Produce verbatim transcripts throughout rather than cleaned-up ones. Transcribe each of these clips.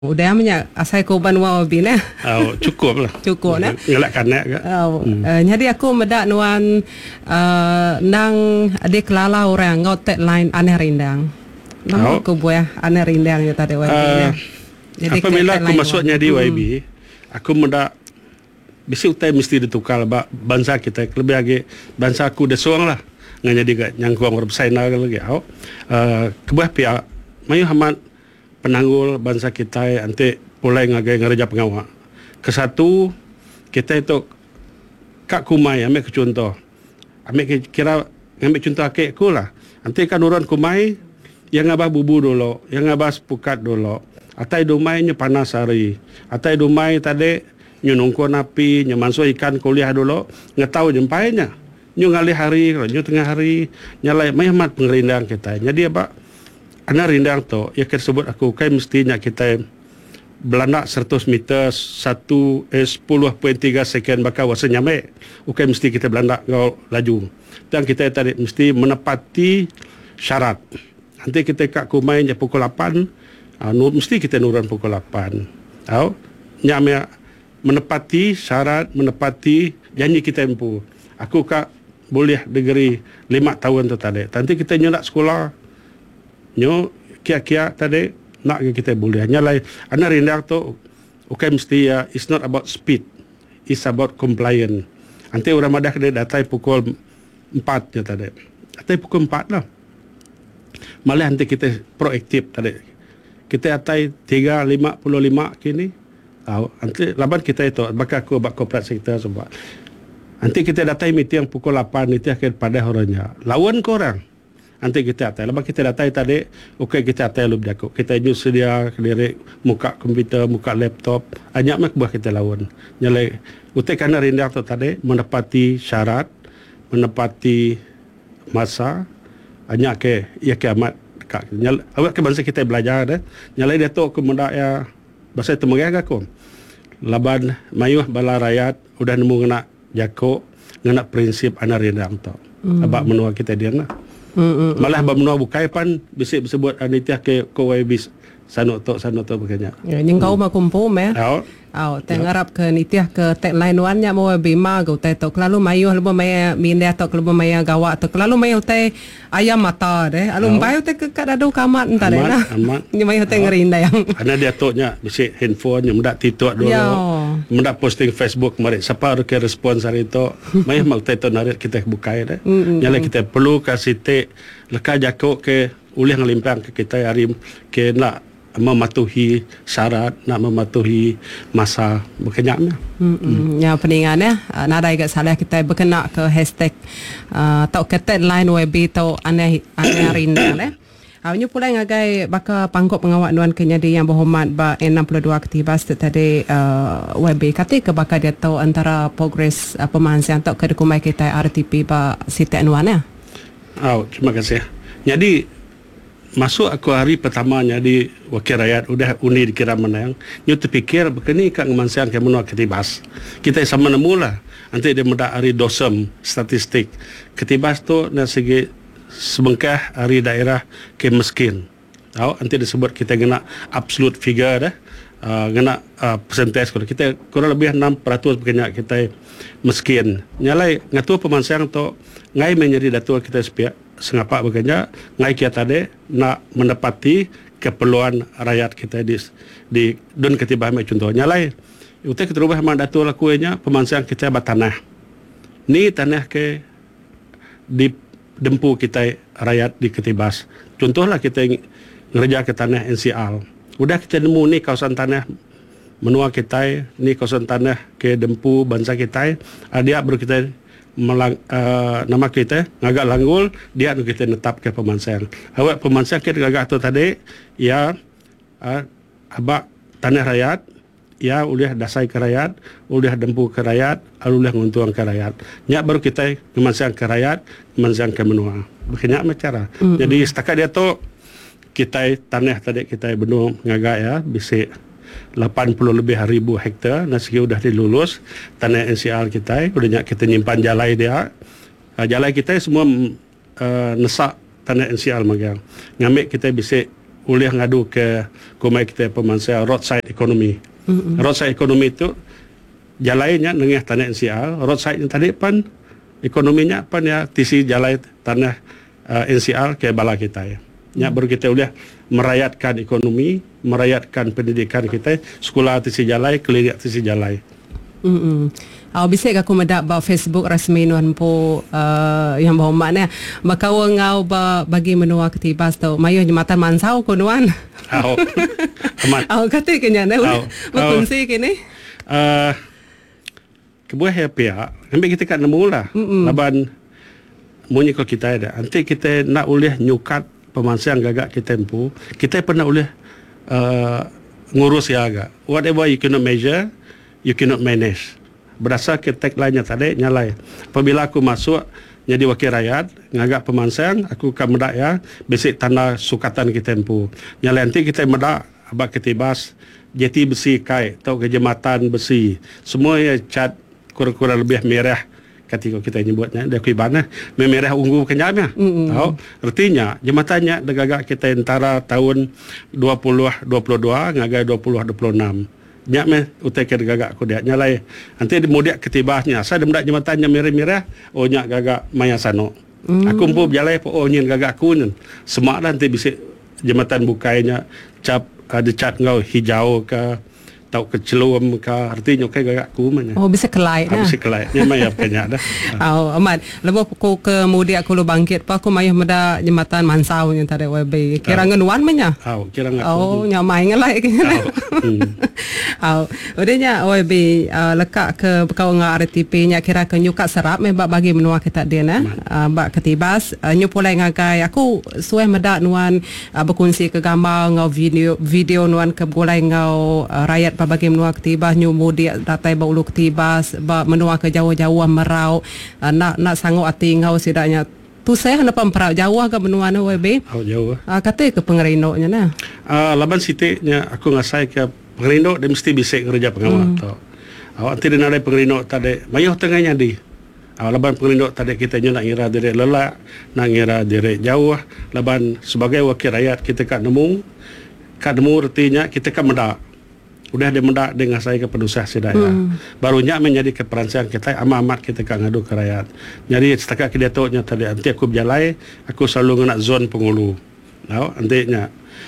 Udah banyak asal korban wang bin eh. Oh, cukup lah. Cukup nah. Ngelak kanak ke. Oh, Hmm. uh, jadi aku medak nuan uh, nang adik kelala orang ngotek line aneh rindang. Nama Oh. aku buah aneh rindang je tadi Y B. Uh, apabila aku masuknya di Y B, hmm. aku medak bisi utai mesti ditukar ba bangsa kita lebih lagi bangsa aku desuang lah. Ngan jadi kat nyangkuang orang bersaina lagi. Oh. Uh, kebuah pihak mayu hamat penanggul bangsa kita nanti mulai ngagai ngereja pengawal. Kesatu kita itu kak kumai ambil ke contoh. Ambil kira ambil contoh akik aku lah. Nanti kan orang kumai yang ngabah bubu dulu, yang ngabah sepukat dulu. Atai domai nya panas hari. Atai domai tadi nyu nungko napi, nyu manso ikan kuliah dulu, ngetau jempainya. Nyu ngalih hari, nyu tengah hari, nyalai mai mat pengerindang kita. Jadi apa? Ana rindang tu, ya tersebut aku kai mestinya kita belanda seratus meter satu eh, sepuluh perpuluhan tiga second bakal wasa nyampe. Ukai mesti kita belanda ngau laju. Dan kita tadi mesti menepati syarat. Nanti kita kat kumai nya pukul lapan, uh, mesti kita nurun pukul lapan. Tahu? Nyampe menepati syarat, menepati janji kita empu. Aku kak boleh degree lima tahun tu tadi. Nanti kita nyenak sekolah nyo kia-kia tadi nak kita boleh nyalai ana rindang tu okay mesti ya uh, it's not about speed, it's about compliance. Nanti orang madah kena datai pukul empat je tadi, datai pukul empat lah malah nanti kita proaktif tadi kita datai tiga lima puluh lima kini tahu nanti laban kita itu bakal aku bak corporate sector sebab nanti kita datai meeting pukul lapan itu akan pada orangnya lawan korang. Nanti kita atai. Lepas kita datai tadi, okey kita atai lu berjakuk. Kita ju sedia kediri muka komputer, muka laptop. Banyak mak buah kita lawan. Nyalai utai kana rindak tu tadi menepati syarat, menepati masa. Banyak ke ia kiamat dekat. Nyalai awak ke bangsa kita belajar dah. Nyalai dia tu aku mendak ya bahasa temengah aku. Laban mayuh bala rakyat udah nemu ngena jakuk, ngena prinsip ana rindak tu. Mm. Abak menua kita dia nah. Mm-mm. Malah bermenua bukai pan bisa disebut anitiah ke ko Y B sanuk tok sanuk tok beganya. Ya ning kau ma kumpul me. Oh. Oh, tengarap ke nitiah ke tagline wan nya mo Y B ma go tai tok lalu mayu lebo maya minda tok lebo maya gawa tok lalu mayu tai ayam mata deh. Alu mayu tai ke kadado kamat entar deh nah. Ni mayu tai ngerinda yang. Ana dia toknya bisa handphone yang mendak titok dulu. Mendak posting Facebook mari siapa ada ke respons hari itu. Mayu mak tai tok narik kita bukai deh. Nyala kita perlu kasih te leka jakok ke ulih ngelimpang ke kita hari ke nak mematuhi syarat, nak mematuhi masa berkenyaknya. Hmm. Ya peningannya nada agak salah kita berkenak ke hashtag uh, tau kata line Y B tau aneh aneh rinda leh. Awaknya pula ngagai baka pangkop pengawak nuan kenyadi yang berhormat ba enam puluh dua aktibas tadi uh, Y B kata ke baka dia tahu antara progres uh, pemansian tau ke kumai kita R T P ba sitek nuan ya. Oh, terima kasih. Jadi masuk aku hari pertamanya di wakil rakyat udah undi dikira menang nyu terfikir begini kak ngemansian ke menua ketibas kita sama nemu lah nanti dia mendak hari dosem statistik ketibas tu dari segi sebengkah hari daerah ke miskin tahu nanti disebut kita kena absolute figure dah uh, kena uh, persentase kalau kita kurang lebih enam peratus berkenyak kita miskin nyalai ngatur pemansian tu ngai menjadi datul kita sepiak sengapa beganya ngai kia tadi nak mendapati keperluan rakyat kita di di don ketibah mai contohnya lain utai kita rubah mandatul lakunya pemansian kita batanah ni tanah ke di dempu kita rakyat di ketibas contohlah kita ngerja ke tanah N C L udah kita nemu ni kawasan tanah menua kita ni kawasan tanah ke dempu bangsa kita dia baru kita Melang, uh, nama kita ngagak langgul dia nu kita netap ke pemansian awak pemansian kita ngagak tu tadi ya uh, abak tanah rakyat ya udah dasai ke rakyat udah dempu ke rakyat udah nguntuang ke rakyat nya baru kita pemansian ke rakyat pemansian ke menua begini cara mm-hmm. Jadi setakat dia tu kita tanah tadi kita benua ngagak ya bisa lapan puluh lebih ribu hektar nasi udah dilulus tanah N C L kita udahnya kita nyimpan jalai dia jalai kita semua uh, nesak tanah N C L magang ngambil kita bisa boleh ngadu ke kumai kita pemansa roadside economy. Mm-hmm. Roadside economy itu jalannya nengah tanah N C R, roadside yang tadi pan ekonominya pan ya tisi jalan tanah uh, N C R ke bala kita ya. Ya mm-hmm. baru kita boleh merayatkan ekonomi, merayatkan pendidikan kita, sekolah tisi jalan, klinik tisi jalan. Hmm. Aw bisik aku medak ba Facebook rasmi nuan po uh, yang bawa makna bakawa ngau ba bagi menua ketibas tau mayo jematan mansau ko nuan. Aw. Amat. Aw kata kenya na berkongsi kini. Uh, kebuah ya pihak ambil kita kat nemu lah. Mm-mm. Laban munyi ko kita ada. Nanti kita nak boleh nyukat pemansa yang gagak kita tempu. Kita pernah boleh uh, ngurus ya agak. Whatever you cannot measure, you cannot manage. Berdasar ke tagline-nya tadi nyalai. Apabila aku masuk jadi wakil rakyat, ngagak pemansang, aku akan medak ya basic tanda sukatan kita tempu. Nyalai nanti kita medak abak ketibas jeti besi kai atau kejamatan besi. Semua ya cat kurang-kurang lebih merah ketika kita nyebutnya dia kuibana merah ungu kenyamnya. Mm-hmm. Tahu? Artinya jematannya degagak kita antara tahun dua puluh dua puluh dua ngagak dua puluh dua puluh enam. Nyak me utai ke gagak ku dia nyalai nanti mudik ketibasnya saya demak jematannya merah-merah oh nyak gagak maya sano mm. aku pun berjalai po oh nyin gagak ku nyen semak nanti bisa jematan bukainya cap ada cat ngau hijau ke tau kecelum ke artinya kai gagak ku manya oh bisa kelai nah bisa kelai nya maya kenya dah. Oh amat lebo ku ke mudik aku lu bangkit pa aku mayah meda jematan mansau nya tadi we be kira ngenuan manya oh kira ngaku oh nya mai ngelai kenya oh udahnya we be lekak ke kau nga R T P nya kira ke nyukat serap me bagi menua kita dia na bak ketibas nyu pulai ngagai aku suai meda nuan berkongsi ke gambar ngau video video nuan ke bolai ngau rakyat bagi menua ketibas nyu mudik datai ba ulu ketibas ba menua ke jauh-jauh merau uh, nak nak sanggup ati ngau sidaknya tu saya hendak pemperau jauh ke menua na W B oh jauh uh, kata ke pengerino nya na uh, laban sitiknya aku ngasai ke pengerino dia mesti bisa kerja pengawal hmm. tu awak tidak ada pengerino tadi mayuh tengahnya di uh, laban pengerino tadi kita nak ngira direk lelak nak ngira direk jauh laban sebagai wakil rakyat kita kat nemu kat nemu artinya kita kan mendak udah dia mendak dengan saya ke pendusah sedaya. Hmm. Barunya menjadi keperansian kita amat-amat kita kan ngadu ke rakyat. Jadi setakat kita tahunya tadi nanti aku berjalai, aku selalu nak zon Pengulu. Tahu nantinya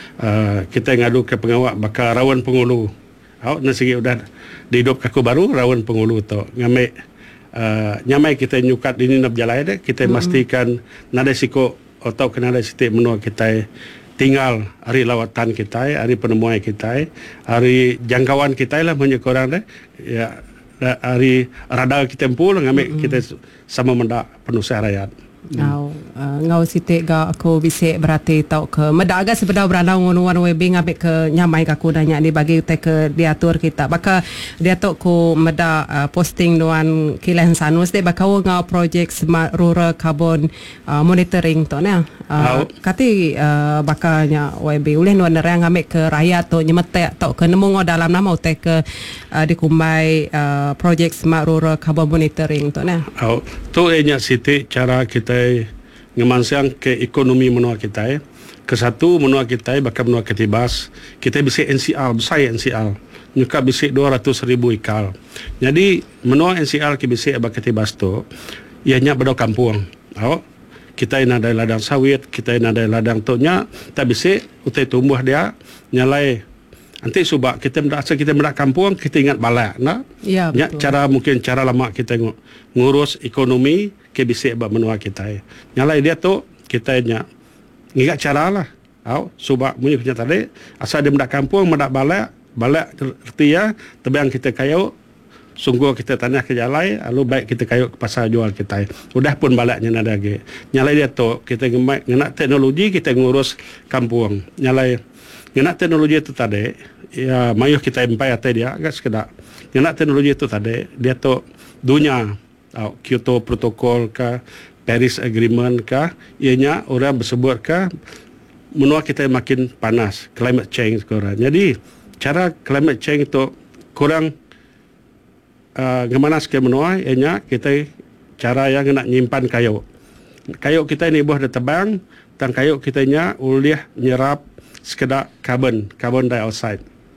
uh, kita ngadu ke pengawak bakal rawan Pengulu. Tahu nasi udah dihidup aku baru rawan Pengulu tu. Ngambil uh, nyamai kita nyukat ini nak berjalai deh, kita hmm. pastikan nada siko atau kena ada sitik menua kita tinggal hari lawatan kita, hari penemuan kita, hari jangkauan kita lah banyak orang deh. Ya, hari radar kita pun ngambil mm-hmm. kita sama mendak penusah rakyat. Ngau uh, ngau sitik ga aku bisik berarti tau ke medak agak sebenar berandau ngonuan W B ngambil ke nyamai aku nanya ni bagi te ke diatur kita baka dia tok ku medak uh, posting nuan kilan sanus de baka ngau projek smart rural carbon uh, monitoring to na uh, kati uh, bakanya W B uleh nuan nerang ngambil ke rakyat to nyemetek tok ke nemu dalam nama te ke uh, dikumbai uh, projek smart rural carbon monitoring to na au tu enya sitik cara kita ngemansang ke ekonomi menua kita ke satu menua kita bakal menua ketibas kita bisa N C R besar N C R nyuka bisa dua ratus ribu ikal jadi menua N C R ke bisa bakal ketibas tu ianya bedo kampung oh kita ina ada ladang sawit kita ina ada ladang tu nya tak bisa utai tumbuh dia nyalai nanti subak kita merasa kita merak kampung kita ingat balak nah ya, ya cara mungkin cara lama kita ngurus ekonomi ke bisik ba menua kita nyalai dia tu kita nya ingat cara lah au subak munyi punya tadi asal dia merak kampung merak balak balak erti ya tebang kita kayu sungguh kita tanah ke jalai lalu baik kita kayu ke pasar jual kita udah pun balaknya nada ge nyalai dia tu kita ngena teknologi kita ngurus kampung nyalai ngena teknologi itu tadi ya mayuh kita empai atai dia agak sekedar ngena teknologi itu tadi dia tu dunia oh, Kyoto Protocol ka Paris Agreement ka ianya orang bersebut ka menua kita makin panas climate change korang jadi cara climate change itu kurang uh, ngemanas ke menua ianya kita cara yang nak nyimpan kayu kayu kita ni buah dah tebang dan kayu kita nya ulih nyerap sekedar carbon, carbon dioxide.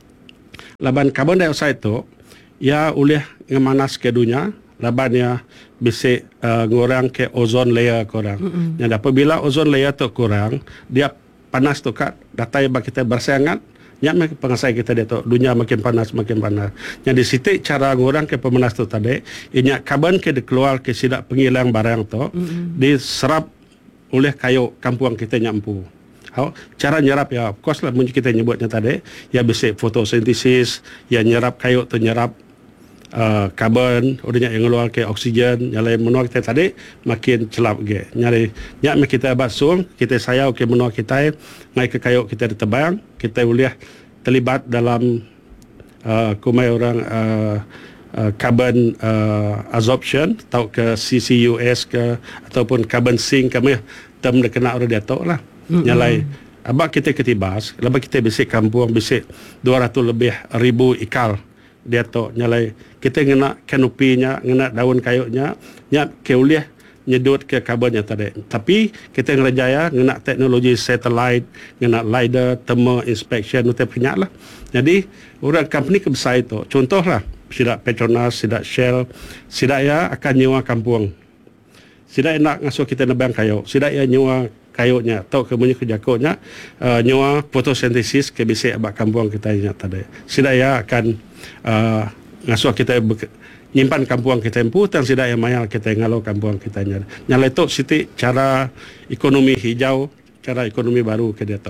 Laban carbon dioxide tu, ia boleh ngemanas ke dunia, laban ia bisa uh, ngurang ke ozon layer korang. Mm-hmm. Dan apabila ozon layer tu kurang, dia panas tu kat, datai bagi kita bersangat, nya pengasai kita dia tu, dunia makin panas, makin panas. Jadi situ cara ngurang ke pemanas tu tadi, inya carbon ke dikeluar ke sidak penghilang barang tu, mm-hmm. diserap oleh kayu kampung kita nyampu. Oh, cara nyerap ya, of course lah mungkin kita nyebutnya tadi, ya bisa fotosintesis, ya nyerap kayu tu nyerap uh, karbon, udahnya yang ngeluar ke oksigen, yang lain menua kita tadi makin celap ge. Nyari nyak me kita basung, kita sayau ke menua kita, ngai ke kayu kita ditebang, kita boleh terlibat dalam uh, kumai orang uh, uh, carbon uh, absorption, atau ke C C U S ke ataupun carbon sink kami tem dah kena orang dia tahu lah. Mm-hmm. Nyalai abang kita ketibas, lepas kita bisik kampung bisik dua ratus lebih ribu ikal dia tu nyalai kita ngena kanopinya, ngena daun kayunya, nya keuliah nyedut ke karbonnya tadi. Tapi kita ngerjaya ngena teknologi satellite, ngena lidar, thermal inspection utai banyak lah. Jadi orang company kebesar itu, contohlah sidak Petronas, sidak Shell, sidak ya akan nyewa kampung. Sidak nak ngasuh kita nebang kayu, sidak ya nyewa kayunya atau kemudian kejakutnya uh, nyewa fotosintesis ke bisik abak kampung kita ingat tadi. Sidak ya akan uh, ngasuh kita be- nyimpan kampung kita empu dan sidak ya mayal kita ngalau kampung kita nyala. Nyala itu siti cara ekonomi hijau, cara ekonomi baru ke dia tu.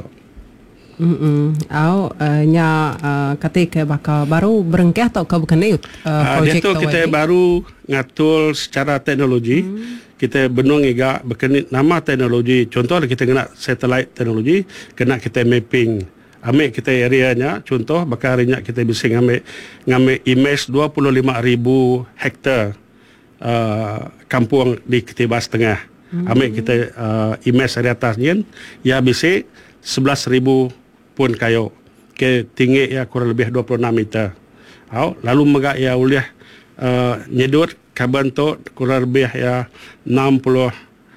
Hmm, au uh, nya uh, ketika bakal baru berengkeh atau ke bukan itu uh, projek tu kita baru ngatur secara teknologi. Hmm. Kita benung iga berkenit nama teknologi, contoh kita kena satellite teknologi, kena kita mapping ambil kita areanya, contoh bakal harinya kita bisa ngambil ngambil image dua puluh lima ribu hektar uh, kampung di Ketibas Tengah. Hmm. Ambil kita uh, image area atasnya ya bisa sebelas ribu pun kayu ke tinggi ya kurang lebih dua puluh enam meter. Oh, lalu megak ya boleh uh, nyedut karbon tu kurang lebih ya enam puluh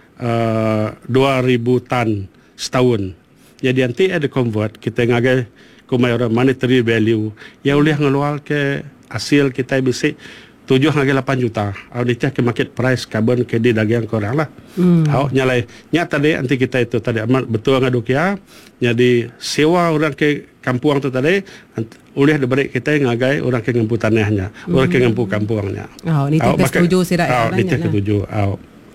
dua ribu tan setahun. Jadi nanti ada convert kita ngagai kumai orang monetary value yang boleh ngeluar ke hasil kita bisa tujuh ngagai lapan juta. Au dia ke market price karbon ke di dagang korang lah. Hmm. Au nyalai nya tadi nanti kita itu tadi amat betul ngaduk ya. Jadi sewa orang ke kampung tu tadi oleh diberi kita ngagai orang ke ngempu tanahnya, hmm. orang ke ngempu kampungnya. Oh, ni kita setuju sih dah. Oh, ni kita setuju. Oh.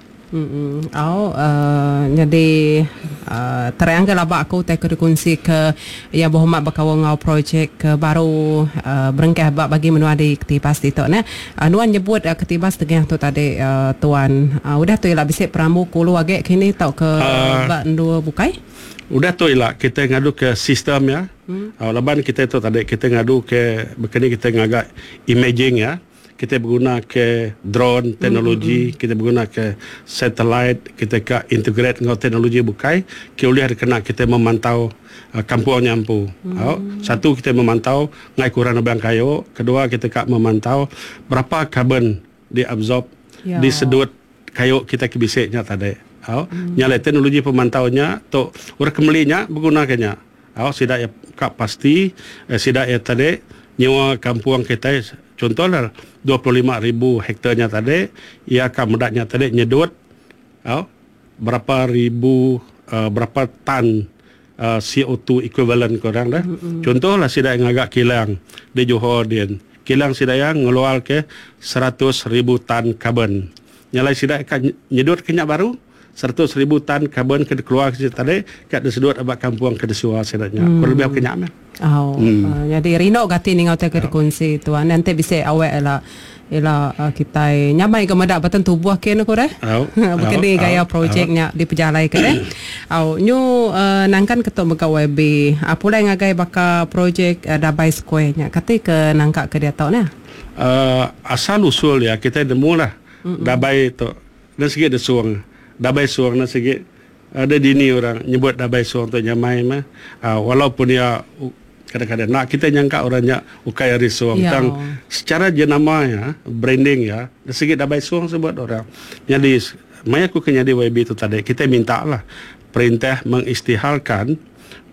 Hmm. Oh, uh, jadi uh, terangkan lah aku tak kongsi ke ya bohmat bakawang ngau projek ke baru uh, berengkah bak bagi menua di Ketibas itu ne. Uh, nuan nyebut uh, Ketibas Tengah tu tadi uh, tuan. Uh, udah tu ialah bisik peramu kulu agak kini tau ke uh, bak dua bukai. Udah tu ialah kita ngadu ke sistem ya. Hmm. Uh, laban kita tu tadi kita ngadu ke bekini kita ngagak imaging ya. Kita berguna ke drone teknologi, mm-hmm. kita berguna ke satellite, kita ke integrate dengan teknologi bukai, kita boleh kena kita memantau uh, kampung nyampu. Mm-hmm. Oh, satu kita memantau ngai kurang nebang kayu, kedua kita kak memantau berapa karbon diabsorb yeah. di sedut kayu kita kebisiknya tadi. Oh, mm-hmm. nyala teknologi pemantaunya tu orang kembalinya bergunakannya. Oh, sidak ya kak pasti, eh, sidak ya tadi nyewa kampung kita contohlah dua puluh lima ribu hektarnya tadi, ia akan mudahnya tadi nyedut oh, berapa ribu, uh, berapa tan uh, C O dua equivalent korang dah. Mm-hmm. Contohlah sidak yang agak kilang di Johor Din. Kilang sidak yang ngeluar ke seratus ribu tan karbon. Nyalai sidak akan nyedut kenyak baru, seratus ribu tan karbon ke keluar ke tadi, kat disedut abak kampung ke disuar sidaknya. Mm. Kurang lebih kenyak mah. Oh, hmm. uh, jadi Rino gati ni ngau tak kongsi tuan nanti bisa awak ela ela uh, kita nyamai ke medak batan tubuh ke nak ore. Bukan ni gaya projeknya di pejalai ke eh. Au nyu uh, nangkan ketok beka W B. Apula ngagai baka projek uh, Dabai Square nya. Kata ke nangka ke dia tau nah. Uh, asal usul ya kita demulah mm-hmm. Dabai tu. Dan sikit desuang. Dabai suang na sikit ada dini orang nyebut Dabai suang tu nyamai mah. Uh, walaupun dia kadang-kadang nak kita nyangka orangnya ukai hari suang ya. Tang secara jenama ya branding ya sedikit Dabai suang sebut orang jadi maya aku kena di W B itu tadi kita minta lah perintah mengistihalkan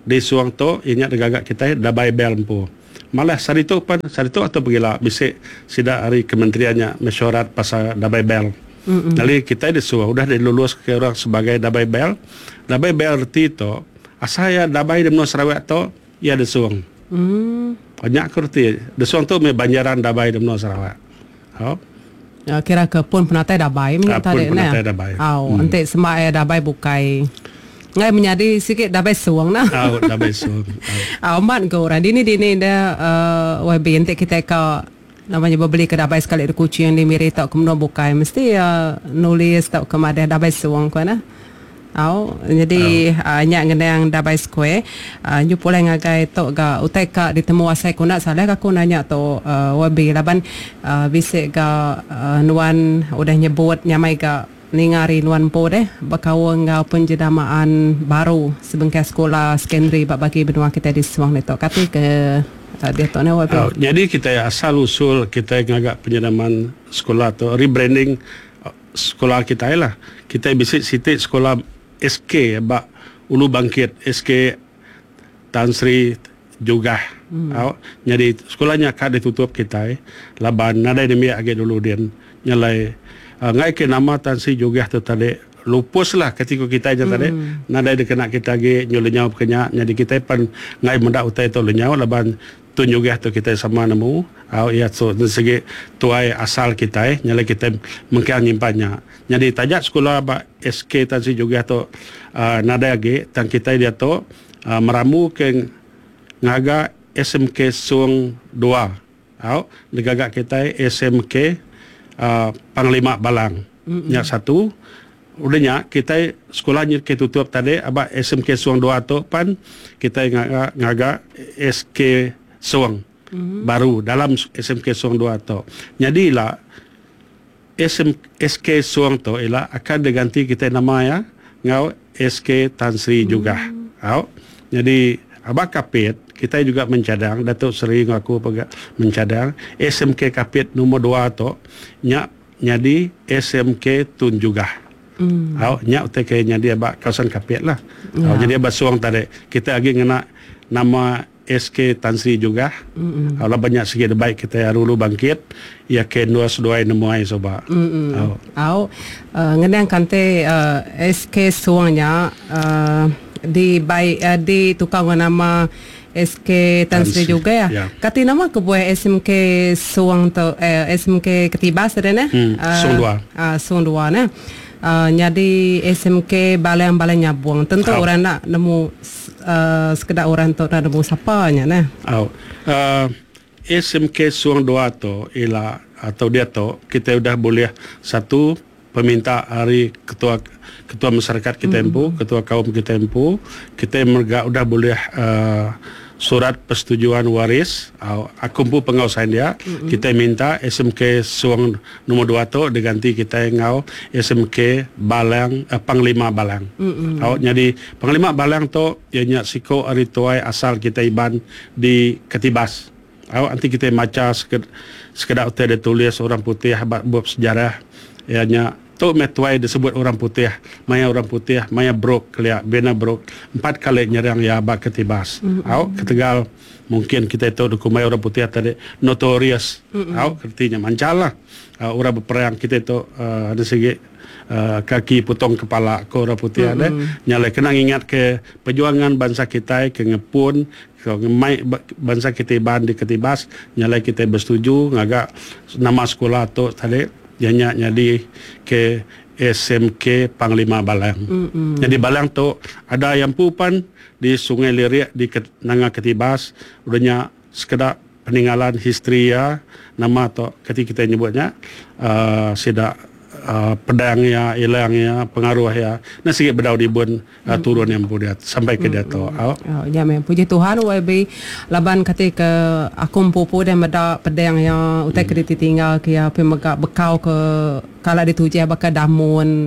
di suang tu inya degagak kita dabai bel empu. Malah sari tu pan sari tu atau pergilah bisik sida hari kementeriannya mesyuarat pasal dabai bel. Mm-hmm. Jadi kita di suang udah dilulus ke orang sebagai dabai bel. Dabai bel erti tu asaya dabai di Menua Sarawak tu ia di suang. Mm. Banyak kerti di suang tu me banjaran dabai di Menua Sarawak. Oh. Ya, kira ke pun penatai dabai minyak Ah, pun tadi penatai dabai. Oh, Hmm. ente semak eh dabai bukai. Ngai menjadi sikit dabai suang nah. Oh, dabai suang. Ah, mat ke orang dini dini dah uh, W B ente kita ke namanya berbeli ke dabai sekali di kucing yang dimiri tak kemudian bukai mesti uh, nulis tak kemada dabai suang kau nah. Au, jadi oh. uh, nyak ngene yang dabai square uh, nyu pula ngagai tok ga utai ka ditemu asai kuna salah ka kuna nyak to uh, wabi laban uh, bisik ga uh, nuan udah nyebut nyamai ga ningari nuan po deh bakawang ga penjedamaan baru sebengkai sekolah secondary bak bagi benua kita di Suang neto kati ke uh, dia tok ne wabi. Oh, jadi kita asal usul kita ngagak penjedaman sekolah tu rebranding uh, sekolah kita lah. Kita bisik sitik sekolah S K bak Ulu Bangkit S K Tan Sri juga. Hmm. Oh, jadi sekolahnya kad ditutup kita eh. Laban nadai demi age dulu dia nyalai uh, ngai ke nama Tan Sri juga tu tadi lupus lah ketika kita aja tadi hmm. nadai dikena kita age nyulenyau kenya jadi kita pan ngai mendak utai tu lenyau laban tu juga tu kita sama nemu au ya so segi tuai asal kita eh nyalai kita mengkian nyimpannya jadi tajak sekolah ba S K Tan Sri juga tu uh, nadai age tan kita dia tu uh, meramu ke ngaga S M K Suang dua au digagak kita S M K uh, Panglima Balang mm-hmm. nya satu udahnya kita sekolahnya kita tutup tadi aba S M K Suang dua tu pan kita ngaga ngaga S K Suang mm-hmm. baru dalam S M K Suang dua tu jadilah S M S K Suang tu ialah akan diganti kita nama ya ngau S K Tan Sri juga mm-hmm. au jadi abak kapit kita juga mencadang Datuk Seri ngaku pegak mencadang S M K kapit nombor dua tu nya jadi S M K Tun juga. Hmm. Au nya utai kayaknya dia bak kawasan kapit lah. Ya. Au jadi abak suang tadi kita lagi ngena nama S K Tan Sri juga. Hmm. Au banyak sikit baik kita Ulu Bangkit ya ke dua seduai nemuai soba. Hmm. Au au uh, ngenang kante uh, S K suangnya uh, di baik uh, di tukang nama S K Tan Sri juga ya. ya. Kati nama kebuah S M K Suang tu eh, S M K Ketibas ada ne? Hmm, uh, Suang dua. Ah uh, Suang dua ne. Uh, jadi S M K balai-balai nyabuang. Tentu oh. orang nak nemu uh, sekedar orang tu nak nemu siapanya ne. Oh. Uh, S M K Suang dua tu ialah atau dia tu kita sudah boleh satu peminta hari ketua ketua masyarakat kita mm-hmm. empu, ketua kaum kita empu, kita merga udah boleh uh, surat persetujuan waris uh, aku empu pengawasan dia mm-hmm. kita minta S M K Suang nombor dua tu diganti kita ngau S M K Balang uh, Panglima Balang. Mm-hmm. Uh, jadi Panglima Balang tu ianya siko ari tuai asal kita iban di Ketibas. Uh, nanti kita baca sekedar sekedar utai ditulis orang putih buat sejarah ianya tu metuai disebut orang putih, maya orang putih, maya brok kelia, bena brok empat kali nyerang ya bak Ketibas. Mm-hmm. Au ketegal mungkin kita tahu dokumen orang putih tadi notorious. Mm-hmm. Au artinya mancalah. Uh, orang berperang kita itu uh, ada segi uh, kaki potong kepala ke orang putih mm-hmm. ada nyalai kena ingat ke perjuangan bangsa kita ke ngepun ke ngemai bangsa kita ban di Ketibas nyalai kita bersetuju ngagak nama sekolah tu tadi ianya jadi ke S M K Panglima Balang. Mm-hmm. Jadi Balang tu ada yang pupan di Sungai Lirik di Nanga Ketibas udahnya sekedar peninggalan historia nama tu ketika kita nyebutnya uh, sida uh, pedangnya, ilangnya, pengaruhnya. Nah sikit bedau dibun uh, turun yang buat sampai ke dia tu. Oh, ya memang puji Tuhan W B laban ketika aku mpupu dan meda pedang yang utai hmm. kediti tinggal ke apa megak bekau ke kala dituji bakal damun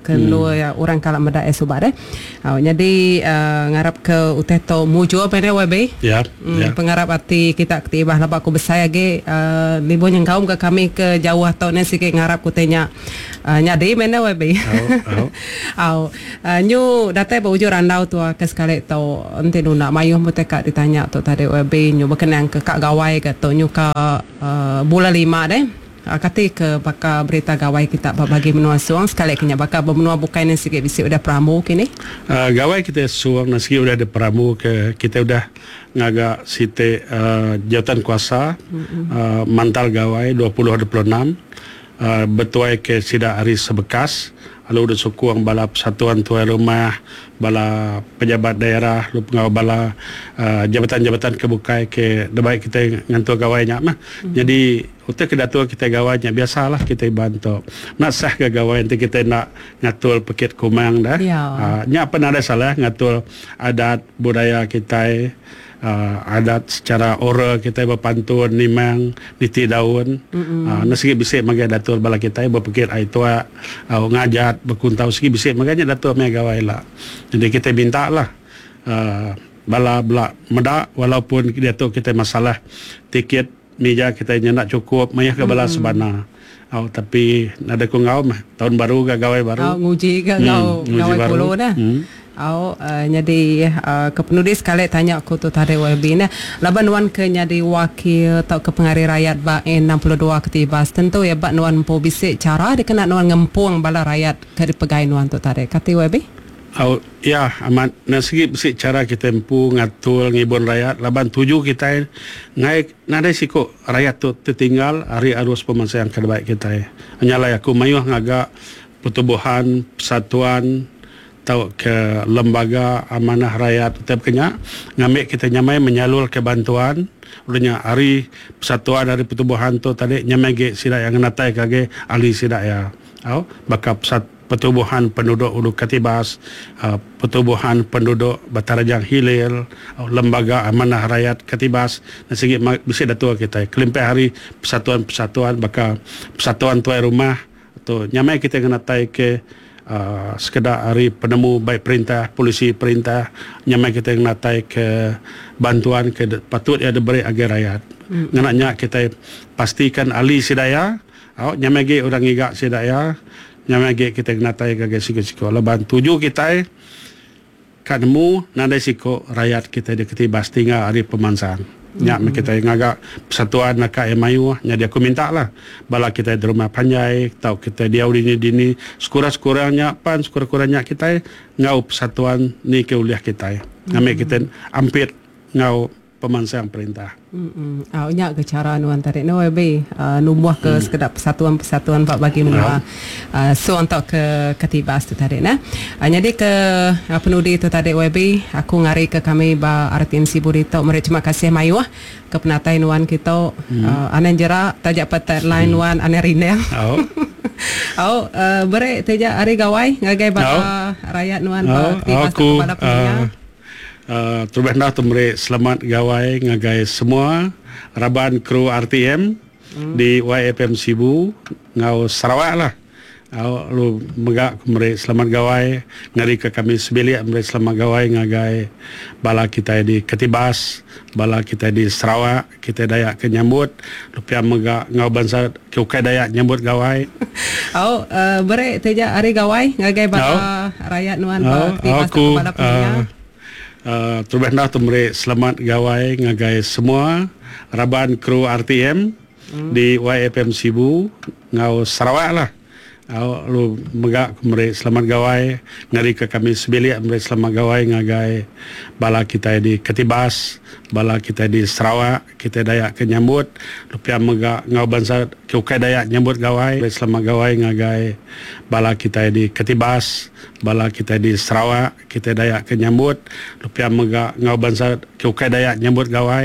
Kelu hmm. ya orang kalak meda esubat eh. Uh, jadi uh, ngarap ke uteto mujo pene webe. Ya. Hmm, ya. Pengarap arti kita ketibah lah aku besaya ge uh, libo yang kaum ke kami ke jauh atau nasi ke ngarap kutenya uh, nyadi mene webe. Au. Au. Uh, nyu datai baujo randau tu ke sekali tau ente nuna mayuh muteka ditanya tu tadi webe nyu berkenang ke kak gawai ke tu nyu ka uh, bulan lima deh. Uh, kata ke baka berita gawai kita bagi menua suang sekali kenya baka bermenua bukan nasi ke bisi udah pramu kini. Uh, gawai kita suang nasi udah ada pramu ke kita udah ngaga site uh, jawatan kuasa mm-hmm. uh, mantal gawai dua puluh dua puluh enam uh, betuai ke sida hari sebekas lalu udah sukuang bala persatuan tuai rumah bala pejabat daerah lu pengawal bala uh, jabatan-jabatan kebukai ke debai kita ngantua gawainya mah mm-hmm. jadi utek kedatua kita gawainya biasalah kita bantu nak sah ke gawai nanti kita nak ngatul pekit kumang dah ya. uh, nya apa ada salah ngatul adat budaya kita uh, adat secara oral kita berpantun nimang niti daun mm-hmm. uh, nasi bisik magai datul bala kita berpikir ai tua uh, ngajat berkuntau segi bisik maganya datul me gawai lah jadi kita minta lah uh, bala bala meda walaupun dia tu kita masalah tiket meja kita nyak cukup mayah ke bala mm-hmm. sebana oh, tapi ada ku ngau mah tahun baru ke gawai baru oh, nguji ke ngau hmm, gawai baru. puluh dah hmm. Oh, uh, jadi uh, ke penulis sekali tanya aku tu tadi webinar laban wan ke nyadi wakil atau ke pengarih rakyat ba enam puluh dua ketibas tentu ya ba nuan po bisik cara dia kena nuan ngempuang bala rakyat ke pegai nuan tu tadi kati webi oh, ya amat nasi bisik cara kita empu ngatul ngibon rakyat laban tuju kita ngai nada siko rakyat tu tertinggal hari arus pemansayang kebaik kita hanyalah aku mayuh ngaga pertubuhan persatuan atau ke lembaga amanah rakyat tetap kenya ngambil kita nyamai menyalur ke bantuan ulanya hari persatuan dari pertubuhan tu tadi nyamai ge sida yang natai kage ahli sida ya au baka pesat pertubuhan penduduk Ulu Katibas uh, pertubuhan penduduk Batarajang Hilir uh, lembaga amanah rakyat Katibas dan segi bisa datua kita kelimpai hari persatuan-persatuan baka persatuan tuai rumah atau nyamai kita natai ke Uh, sekedar hari penemu baik perintah polisi perintah nyamai kita yang natai ke bantuan ke patut ada beri agar rakyat mm. nganaknya kita pastikan ahli sidaya oh, nyamai ge orang igak sidaya nyamai ge kita yang natai ke siko-siko leban tuju kita kanemu nandai siko rakyat kita di ketibas tinggal hari pemansang nya mm-hmm. kita ngaga persatuan nak ai mayu nya dia aku minta lah bala kita di rumah panjai tau kita dia dini dini sekurang-kurangnya pan sekurang-kurangnya kita ngau persatuan ni ke uliah kita mm-hmm. ngame kita ampit ngau pemansang perintah hmm au nya ke cara nuan tarik no be uh, numbuh ke hmm. sekedar persatuan-persatuan pak bagi menua uh, so untuk ke ketibas tu tarik nah uh, jadi ke uh, penudi tu tarik web aku ngari ke kami ba artin siburito meri terima kasih mayu ke penatai nuan kita hmm. uh, anan jera tajak petat line nuan hmm. ane rindang au au uh, bere teja ari gawai ngagai ba uh, rakyat nuan ba ketibas kepada punya Uh, terlebih dah temeri selamat gawai ngagai semua raban kru R T M hmm. di Y F M Sibu ngau Sarawak lah ngau lu megak temeri selamat gawai ngari ke kami sebelia temeri selamat gawai ngagai bala kita di Ketibas bala kita di Sarawak kita dayak ke nyambut lupian megak ngau bangsa keukai dayak nyambut gawai au uh, bere teja ari gawai ngagai bala rakyat nuan ba Ketibas kepada punya Uh, terlebih dah temeri selamat gawai ngagai semua raban kru R T M hmm. di Y F M Sibu ngau Sarawak lah ngau lu megak temeri selamat gawai ngari ke kami sebelia temeri selamat gawai ngagai bala kita di Ketibas bala kita di Sarawak kita dayak ke nyambut lupian megak ngau bangsa keukai dayak nyambut gawai selamat gawai ngagai bala kita di Ketibas bala kita di Sarawak kita dayak ke nyambut lupian megak ngau bangsa keukai dayak nyambut gawai